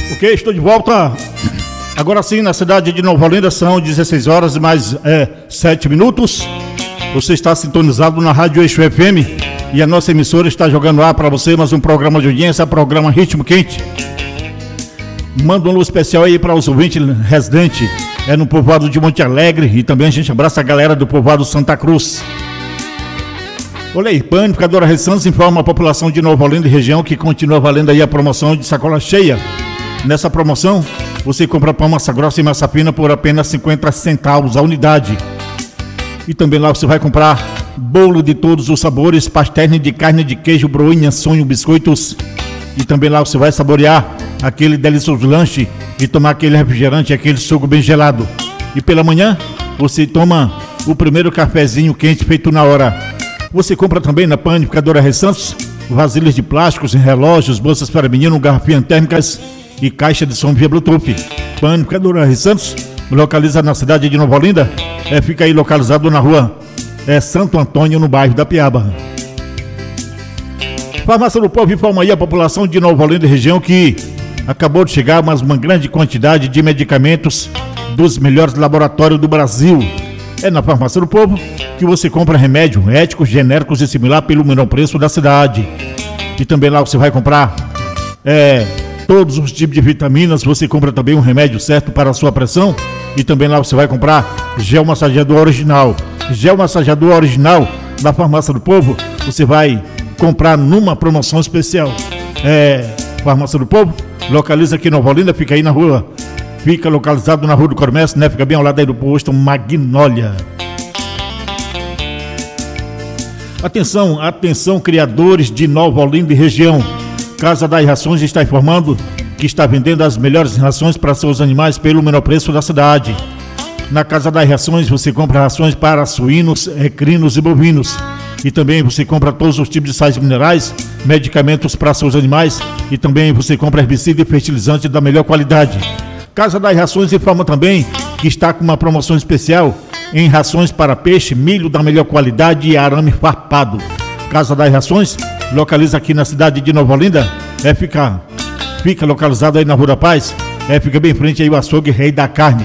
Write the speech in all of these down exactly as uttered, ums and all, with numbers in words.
Ok, estou de volta. Agora sim, na cidade de Nova Olinda são dezesseis horas e mais é, sete minutos. Você está sintonizado na Rádio Eixo F M e a nossa emissora está jogando ar para você mais um programa de audiência, programa Ritmo Quente. Manda um alô especial aí para os ouvintes residentes é no povoado de Monte Alegre e também a gente abraça a galera do povoado Santa Cruz. Olha aí, Panificadora Ressantos informa a população de Nova Olinda e região que continua valendo aí a promoção de sacola cheia. Nessa promoção, você compra pão, massa grossa e massa fina por apenas cinquenta centavos a unidade. E também lá você vai comprar bolo de todos os sabores, pastéis de carne, de queijo, broinha, sonho, biscoitos. E também lá você vai saborear aquele delicioso lanche e tomar aquele refrigerante, aquele suco bem gelado. E pela manhã, você toma o primeiro cafezinho quente feito na hora. Você compra também na Panificadora Ressantos vasilhas de plásticos, relógios, bolsas para menino, garrafinhas térmicas e caixa de som via Bluetooth. Panificadora Ressantos localiza na cidade de Nova Olinda, é, fica aí localizado na rua é, Santo Antônio, no bairro da Piaba. Farmácia do Povo informa aí a população de Nova Olinda e região que acabou de chegar mais uma grande quantidade de medicamentos dos melhores laboratórios do Brasil. É na Farmácia do Povo que você compra remédio éticos, genéricos e similar pelo menor preço da cidade. E também lá você vai comprar é, todos os tipos de vitaminas. Você compra também um remédio certo para a sua pressão. E também lá você vai comprar gel massageador original. Gel massageador original da Farmácia do Povo você vai comprar numa promoção especial. É, Farmácia do Povo localiza aqui em Nova Olinda, fica aí na rua Fica localizado na Rua do Comércio, né? Fica bem ao lado aí do posto Magnólia. Atenção, atenção, criadores de Nova Olinda e região. Casa das Rações está informando que está vendendo as melhores rações para seus animais pelo menor preço da cidade. Na Casa das Rações você compra rações para suínos, equinos e bovinos. E também você compra todos os tipos de sais minerais, medicamentos para seus animais. E também você compra herbicida e fertilizante da melhor qualidade. Casa das Rações informa também que está com uma promoção especial em rações para peixe, milho da melhor qualidade e arame farpado. Casa das Rações localiza aqui na cidade de Nova Olinda, é fica, fica localizado aí na Rua da Paz, é fica bem em frente aí o açougue Rei da Carne.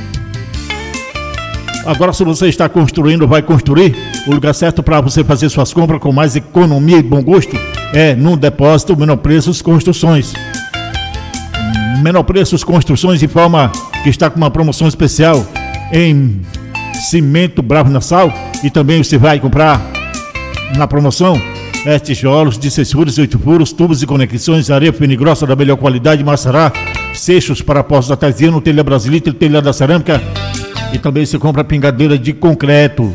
Agora, se você está construindo, vai construir, o lugar certo para você fazer suas compras com mais economia e bom gosto é no Depósito Menor Preços Construções. Menor Preços Construções informa que está com uma promoção especial em cimento Bravo Nassau e também você vai comprar na promoção é, tijolos de seis furos, oito furos, tubos e conexões, areia fina e grossa da melhor qualidade, maçará, seixos para postos artesianos, telha brasilita e telha da cerâmica e também você compra pingadeira de concreto.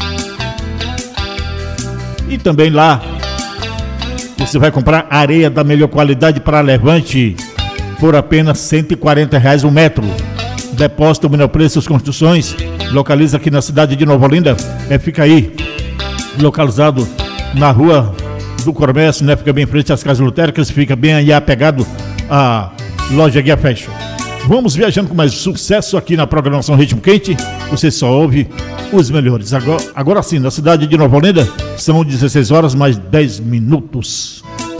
E também lá você vai comprar areia da melhor qualidade para levante por apenas cento e quarenta reais o metro. Depósito Menor Preços Construções localiza aqui na cidade de Nova Olinda, é, fica aí localizado na Rua do Comércio, né? Fica bem em frente às casas lotéricas, fica bem aí apegado à loja Guia Fashion. Vamos viajando com mais sucesso aqui na programação Ritmo Quente. Você só ouve os melhores. Agora, agora sim, na cidade de Nova Olinda são dezesseis horas mais dez minutos.